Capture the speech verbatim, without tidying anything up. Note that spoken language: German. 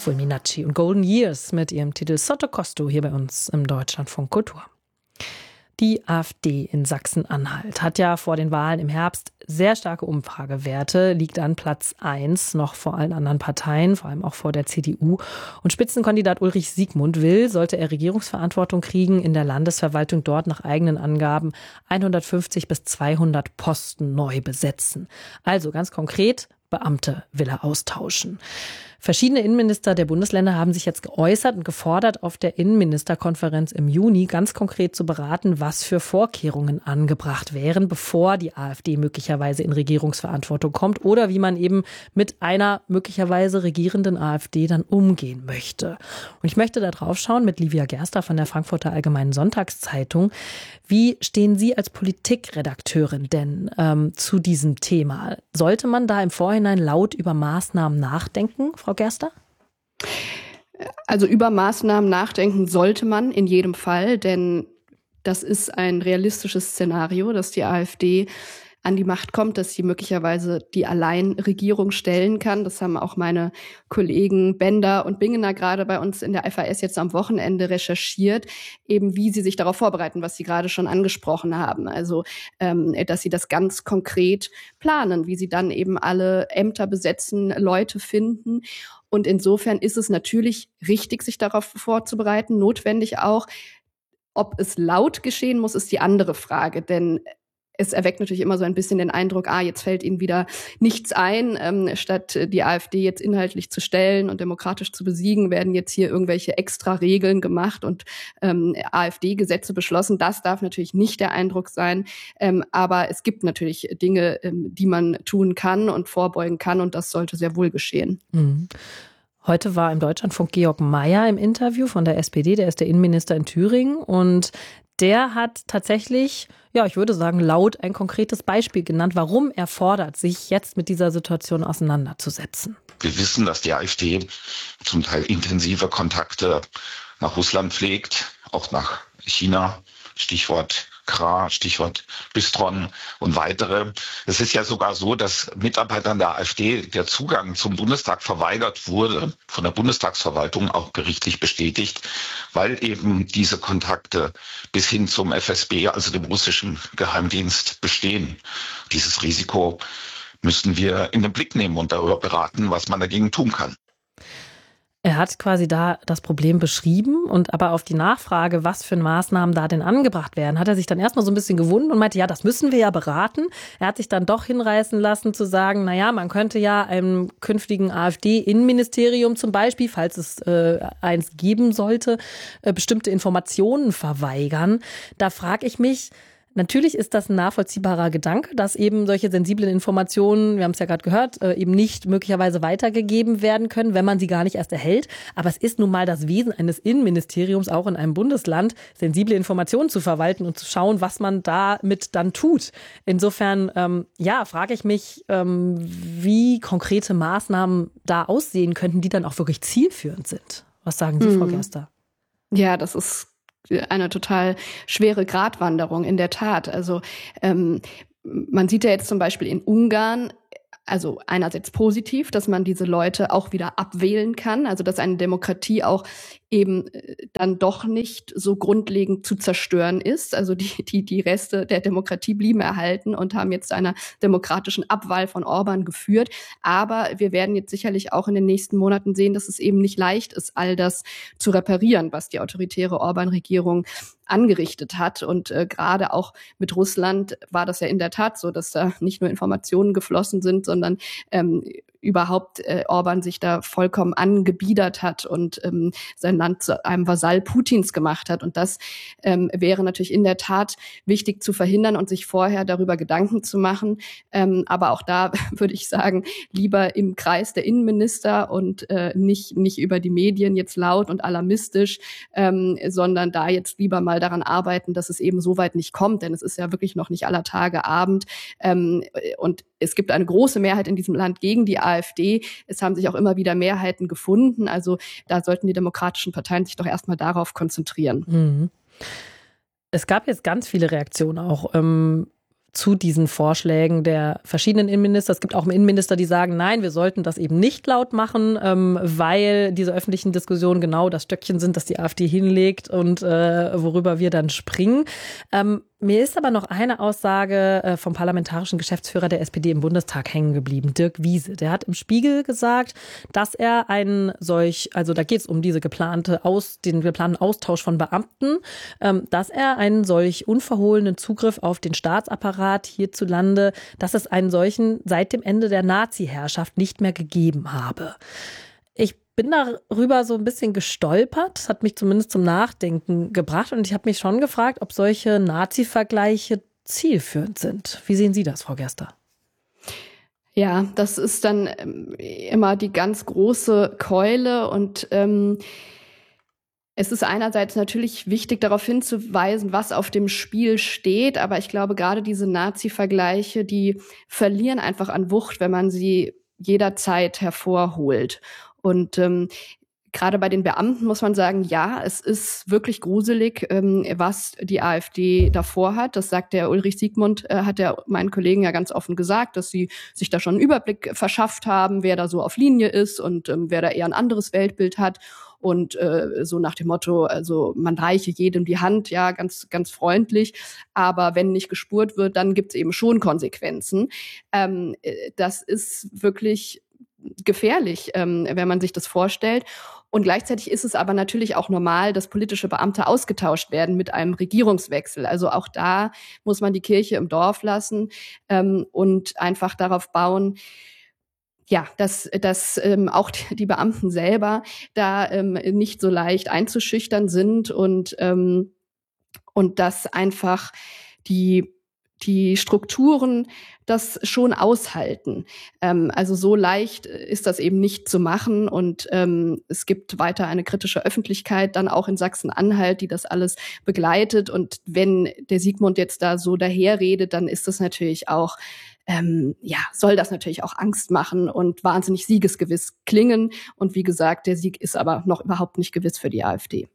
Fulminacci und Golden Years mit ihrem Titel Sotto Costo hier bei uns im Deutschlandfunk Kultur. Die AfD in Sachsen-Anhalt hat ja vor den Wahlen im Herbst sehr starke Umfragewerte, liegt an Platz eins, noch vor allen anderen Parteien, vor allem auch vor der C D U. Und Spitzenkandidat Ulrich Siegmund will, sollte er Regierungsverantwortung kriegen, in der Landesverwaltung dort nach eigenen Angaben hundertfünfzig bis zweihundert Posten neu besetzen. Also ganz konkret, Beamte will er austauschen. Verschiedene Innenminister der Bundesländer haben sich jetzt geäußert und gefordert, auf der Innenministerkonferenz im Juni ganz konkret zu beraten, was für Vorkehrungen angebracht wären, bevor die AfD möglicherweise in Regierungsverantwortung kommt oder wie man eben mit einer möglicherweise regierenden AfD dann umgehen möchte. Und ich möchte da drauf schauen mit Livia Gerster von der Frankfurter Allgemeinen Sonntagszeitung. Wie stehen Sie als Politikredakteurin denn ähm, zu diesem Thema? Sollte man da im Vorhinein laut über Maßnahmen nachdenken, Frau Gerster? Also über Maßnahmen nachdenken sollte man in jedem Fall, denn das ist ein realistisches Szenario, dass die AfD an die Macht kommt, dass sie möglicherweise die Alleinregierung stellen kann. Das haben auch meine Kollegen Bender und Bingener gerade bei uns in der F A S jetzt am Wochenende recherchiert, eben wie sie sich darauf vorbereiten, was Sie gerade schon angesprochen haben. Also, ähm, dass sie das ganz konkret planen, wie sie dann eben alle Ämter besetzen, Leute finden. Und insofern ist es natürlich richtig, sich darauf vorzubereiten, notwendig auch. Ob es laut geschehen muss, ist die andere Frage, denn es erweckt natürlich immer so ein bisschen den Eindruck, ah, jetzt fällt ihnen wieder nichts ein. Ähm, statt die AfD jetzt inhaltlich zu stellen und demokratisch zu besiegen, werden jetzt hier irgendwelche extra Regeln gemacht und ähm, AfD-Gesetze beschlossen. Das darf natürlich nicht der Eindruck sein. Ähm, aber es gibt natürlich Dinge, ähm, die man tun kann und vorbeugen kann. Und das sollte sehr wohl geschehen. Mhm. Heute war im Deutschlandfunk Georg Mayer im Interview von der S P D, der ist der Innenminister in Thüringen und der hat tatsächlich, ja, ich würde sagen, laut ein konkretes Beispiel genannt, warum er fordert, sich jetzt mit dieser Situation auseinanderzusetzen. Wir wissen, dass die AfD zum Teil intensive Kontakte nach Russland pflegt, auch nach China, Stichwort Kra, Stichwort Bistron und weitere. Es ist ja sogar so, dass Mitarbeitern der AfD der Zugang zum Bundestag verweigert wurde, von der Bundestagsverwaltung auch gerichtlich bestätigt, weil eben diese Kontakte bis hin zum F S B, also dem russischen Geheimdienst, bestehen. Dieses Risiko müssen wir in den Blick nehmen und darüber beraten, was man dagegen tun kann. Er hat quasi da das Problem beschrieben und aber auf die Nachfrage, was für Maßnahmen da denn angebracht werden, hat er sich dann erstmal so ein bisschen gewundert und meinte, ja, das müssen wir ja beraten. Er hat sich dann doch hinreißen lassen zu sagen, na ja, man könnte ja einem künftigen AfD-Innenministerium zum Beispiel, falls es äh, eins geben sollte, äh, bestimmte Informationen verweigern. Da frage ich mich, natürlich ist das ein nachvollziehbarer Gedanke, dass eben solche sensiblen Informationen, wir haben es ja gerade gehört, eben nicht möglicherweise weitergegeben werden können, wenn man sie gar nicht erst erhält. Aber es ist nun mal das Wesen eines Innenministeriums, auch in einem Bundesland, sensible Informationen zu verwalten und zu schauen, was man damit dann tut. Insofern, ähm, ja, frage ich mich, ähm, wie konkrete Maßnahmen da aussehen könnten, die dann auch wirklich zielführend sind. Was sagen Sie, mhm. Frau Gerster? Ja, das ist eine total schwere Gratwanderung, in der Tat. Also ähm, man sieht ja jetzt zum Beispiel in Ungarn, also einerseits positiv, dass man diese Leute auch wieder abwählen kann, also dass eine Demokratie auch eben dann doch nicht so grundlegend zu zerstören ist. Also die, die, die Reste der Demokratie blieben erhalten und haben jetzt zu einer demokratischen Abwahl von Orban geführt. Aber wir werden jetzt sicherlich auch in den nächsten Monaten sehen, dass es eben nicht leicht ist, all das zu reparieren, was die autoritäre Orban-Regierung angerichtet hat. Und äh, gerade auch mit Russland war das ja in der Tat so, dass da nicht nur Informationen geflossen sind, sondern ähm, überhaupt äh, Orban sich da vollkommen angebiedert hat und ähm, sein Land zu einem Vasall Putins gemacht hat. Und das ähm, wäre natürlich in der Tat wichtig zu verhindern und sich vorher darüber Gedanken zu machen. Ähm, aber auch da würde ich sagen, lieber im Kreis der Innenminister und äh, nicht nicht über die Medien jetzt laut und alarmistisch, ähm, sondern da jetzt lieber mal daran arbeiten, dass es eben so weit nicht kommt. Denn es ist ja wirklich noch nicht aller Tage Abend. Ähm, und es gibt eine große Mehrheit in diesem Land gegen die AfD. Es haben sich auch immer wieder Mehrheiten gefunden. Also da sollten die demokratischen Parteien sich doch erstmal darauf konzentrieren. Mhm. Es gab jetzt ganz viele Reaktionen auch. Ähm zu diesen Vorschlägen der verschiedenen Innenminister. Es gibt auch Innenminister, die sagen, nein, wir sollten das eben nicht laut machen, ähm, weil diese öffentlichen Diskussionen genau das Stöckchen sind, das die AfD hinlegt und äh, worüber wir dann springen. Ähm, mir ist aber noch eine Aussage äh, vom parlamentarischen Geschäftsführer der S P D im Bundestag hängen geblieben, Dirk Wiese. Der hat im Spiegel gesagt, dass er einen solch, also da geht es um diese geplante Aus, den geplanten Austausch von Beamten, ähm, dass er einen solch unverhohlenen Zugriff auf den Staatsapparat hierzulande, dass es einen solchen seit dem Ende der Nazi-Herrschaft nicht mehr gegeben habe. Ich bin darüber so ein bisschen gestolpert. Das hat mich zumindest zum Nachdenken gebracht. Und ich habe mich schon gefragt, ob solche Nazi-Vergleiche zielführend sind. Wie sehen Sie das, Frau Gerster? Ja, das ist dann immer die ganz große Keule. Und ähm, es ist einerseits natürlich wichtig, darauf hinzuweisen, was auf dem Spiel steht. Aber ich glaube, gerade diese Nazi-Vergleiche, die verlieren einfach an Wucht, wenn man sie jederzeit hervorholt. Und ähm, gerade bei den Beamten muss man sagen, ja, es ist wirklich gruselig, ähm, was die AfD davor hat. Das sagt der Ulrich Siegmund, äh, hat der meinen Kollegen ja ganz offen gesagt, dass sie sich da schon einen Überblick verschafft haben, wer da so auf Linie ist und ähm, wer da eher ein anderes Weltbild hat. Und äh, so nach dem Motto, also man reiche jedem die Hand, ja, ganz ganz freundlich. Aber wenn nicht gespurt wird, dann gibt's eben schon Konsequenzen. Ähm, das ist wirklich gefährlich, ähm, wenn man sich das vorstellt. Und gleichzeitig ist es aber natürlich auch normal, dass politische Beamte ausgetauscht werden mit einem Regierungswechsel. Also auch da muss man die Kirche im Dorf lassen ähm, und einfach darauf bauen, ja, dass, dass ähm, auch die Beamten selber da ähm, nicht so leicht einzuschüchtern sind und, ähm, und dass einfach die die Strukturen das schon aushalten. Ähm, also so leicht ist das eben nicht zu machen. Und ähm, es gibt weiter eine kritische Öffentlichkeit, dann auch in Sachsen-Anhalt, die das alles begleitet. Und wenn der Siegmund jetzt da so daherredet, dann ist das natürlich auch, ähm, ja, soll das natürlich auch Angst machen und wahnsinnig siegesgewiss klingen. Und wie gesagt, der Sieg ist aber noch überhaupt nicht gewiss für die AfD.